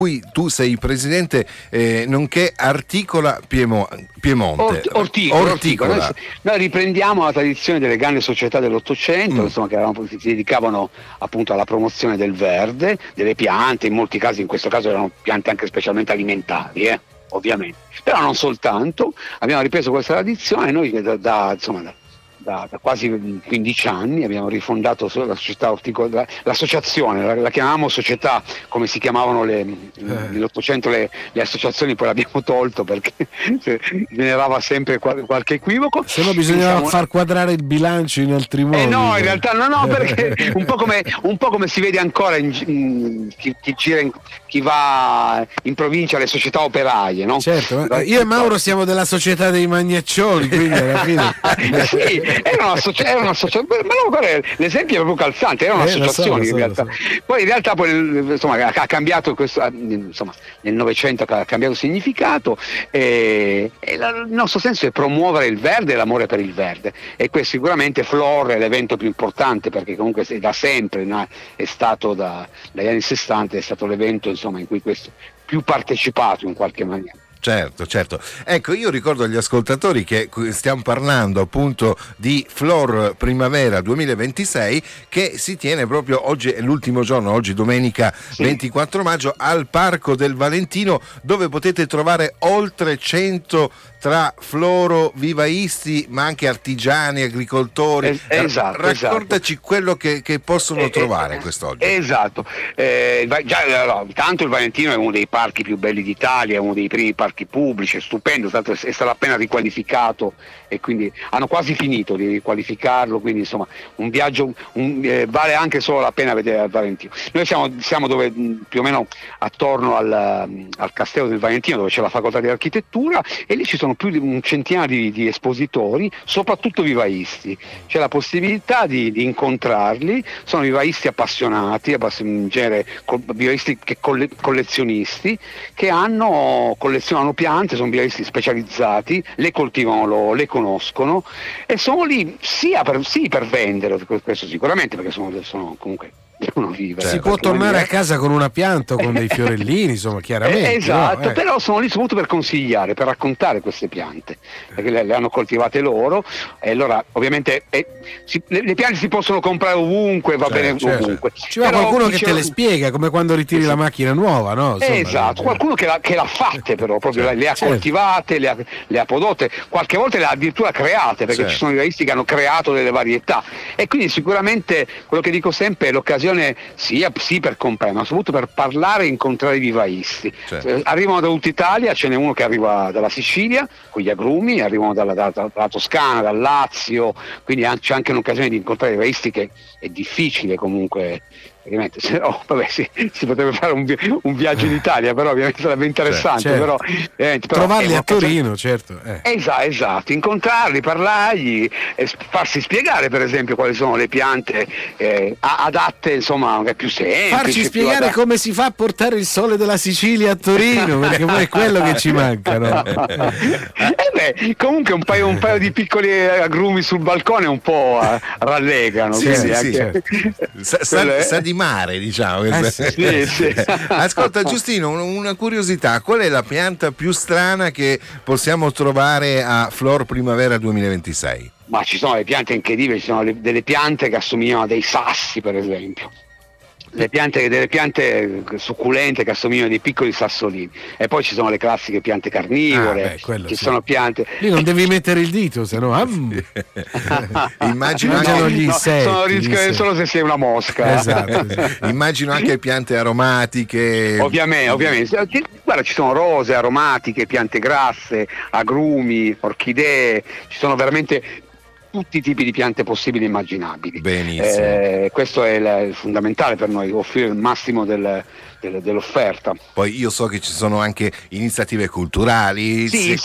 tu sei presidente, nonché Articola Piemonte. Orticola. Noi riprendiamo la tradizione delle grandi società dell'Ottocento, insomma, che si dedicavano appunto alla promozione del verde, delle piante, in molti casi, in questo caso erano piante anche specialmente alimentari, ovviamente. Però non soltanto, abbiamo ripreso questa tradizione e noi da quasi 15 anni abbiamo rifondato la società orticola, l'associazione, la chiamavamo società come si chiamavano nell'Ottocento le associazioni, poi l'abbiamo tolto perché generava sempre qualche equivoco. Se no bisognava far quadrare il bilancio in altri modi. No, in realtà no, perché un po' come si vede ancora chi va in provincia alle società operaie, no? Certo, io e Mauro siamo della società dei magnaccioni, quindi alla fine sì, era un'associazione, ma no, guarda, l'esempio è proprio calzante, erano associazioni in realtà. Poi in realtà ha cambiato questo, insomma, nel Novecento ha cambiato significato e il nostro senso è promuovere il verde e l'amore per il verde, e questo sicuramente Flor è l'evento più importante, perché comunque da sempre è stato dagli anni 60 è stato l'evento, insomma, in cui questo più partecipato in qualche maniera. Certo. Ecco, io ricordo agli ascoltatori che stiamo parlando appunto di Flor Primavera 2026, che si tiene proprio oggi, è l'ultimo giorno, oggi domenica 24 maggio, al Parco del Valentino, dove potete trovare oltre 100 tra florovivaisti, ma anche artigiani, agricoltori. Raccontaci quello che possono trovare quest'oggi. Esatto. Tanto il Valentino è uno dei parchi più belli d'Italia, è uno dei primi parchi pubblici, è stupendo, è stato appena riqualificato e quindi hanno quasi finito di riqualificarlo, quindi insomma un viaggio vale anche solo la pena vedere il Valentino. Noi siamo dove più o meno attorno al Castello del Valentino, dove c'è la facoltà di architettura, e lì ci sono più di un centinaio di espositori, soprattutto vivaisti. C'è la possibilità di incontrarli, sono vivaisti appassionati, in genere vivaisti collezionisti, che collezionano piante, sono vivaisti specializzati, le coltivano loro, le conoscono e sono lì per vendere, questo sicuramente, perché sono comunque devono vivere. Si può tornare a casa con una pianta o con dei fiorellini, insomma, chiaramente. Esatto, no? Però sono lì soprattutto per consigliare, per raccontare queste piante, perché le hanno coltivate loro, e allora ovviamente le piante si possono comprare ovunque, va bene ovunque. Ci va qualcuno che te le spiega, come quando ritiri la macchina nuova, no? Insomma, esatto, qualcuno che l'ha fatte, però proprio le ha coltivate, le ha prodotte, qualche volta le ha addirittura create, perché ci sono i vivaisti che hanno creato delle varietà, e quindi sicuramente quello che dico sempre è l'occasione sia per comprare, ma soprattutto per parlare e incontrare i vivaisti. Arrivano da tutta Italia, ce n'è uno che arriva dalla Sicilia con gli agrumi, arrivano dalla Toscana, dal Lazio, quindi c'è anche un'occasione di incontrare i vivaisti, che è difficile comunque. Ovviamente, si potrebbe fare un viaggio in Italia, però ovviamente sarebbe interessante. Però trovarli a Torino, certo. Esatto, incontrarli, parlargli, farsi spiegare per esempio quali sono le piante adatte, insomma, più semplici. Farci spiegare come si fa a portare il sole della Sicilia a Torino, perché poi è quello che ci manca, no? Comunque un paio di piccoli agrumi sul balcone un po' rallegano. Sa di mare, diciamo. Ascolta Giustino, una curiosità: qual è la pianta più strana che possiamo trovare a Flor Primavera 2026? Ma ci sono le piante incredibili, ci sono delle piante che assomigliano a dei sassi, per esempio. Delle piante succulente che assomigliano a dei piccoli sassolini, e poi ci sono le classiche piante carnivore, sono piante. Lì non devi mettere il dito, se no immagino anche gli insetti. Sono rischio solo se sei una mosca. Esatto. Immagino anche piante aromatiche. Ovviamente. Guarda, ci sono rose aromatiche, piante grasse, agrumi, orchidee, ci sono veramente tutti i tipi di piante possibili e immaginabili. Benissimo. Questo è fondamentale per noi, offrire il massimo dell'offerta. Poi io so che ci sono anche iniziative culturali.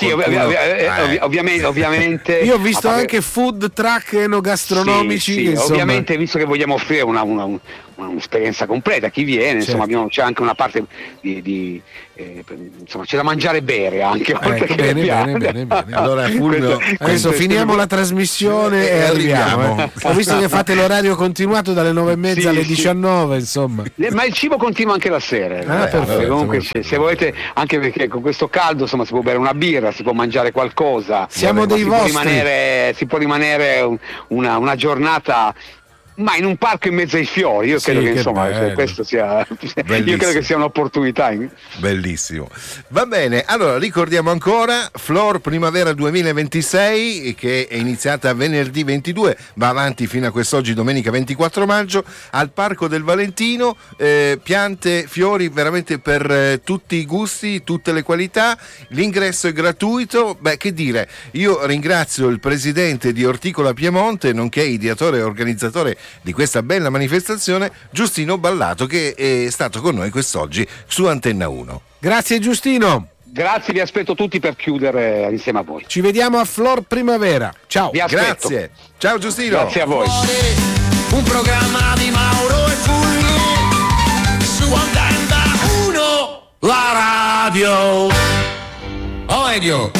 Ovviamente. Io ho visto anche food truck enogastronomici. Ovviamente, visto che vogliamo offrire un'esperienza completa a chi viene, insomma, c'è anche una parte di insomma, c'è da mangiare e bere anche. Bene. Allora Fulvio, adesso finiamo la trasmissione e arriviamo. Ho visto che fate l'orario continuato dalle 9:30 alle 19, insomma. Ma il cibo continua anche la stasera. Perfetto, Comunque perfetto. se volete, anche perché con questo caldo insomma si può bere una birra, si può mangiare qualcosa. Siamo dei vostri. Si può rimanere una giornata. Ma in un parco in mezzo ai fiori, io Sì, credo che che insomma bello. questo sia. Io Bellissimo. credo che sia un'opportunità. Bellissimo. Va bene, allora ricordiamo ancora Flor Primavera 2026 che è iniziata venerdì 22, va avanti fino a quest'oggi domenica 24 maggio al Parco del Valentino, piante, fiori veramente per tutti i gusti, tutte le qualità, l'ingresso è gratuito. Beh, che dire, io ringrazio il presidente di Orticola Piemonte, nonché ideatore e organizzatore di questa bella manifestazione, Giustino Ballato, che è stato con noi quest'oggi su Antenna 1. Grazie Giustino. Grazie, vi aspetto tutti per chiudere insieme a voi. Ci vediamo a Flor Primavera. Ciao. Vi aspetto. Grazie. Ciao Giustino. Grazie a voi. Un programma di Mauro e Fulvio su Antenna 1, la radio. Oh, Elio.